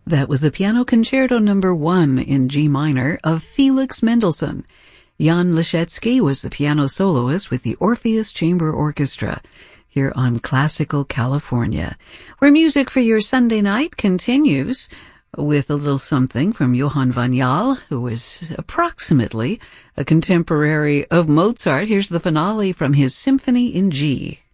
That was the Piano Concerto No. 1 in G minor of Felix Mendelssohn. Jan Leschetzy was the piano soloist with the Orpheus Chamber Orchestra here on Classical California, where music for your Sunday night continues with a little something from Johann van Jal, who was approximately a contemporary of Mozart. Here's the finale from his Symphony in G.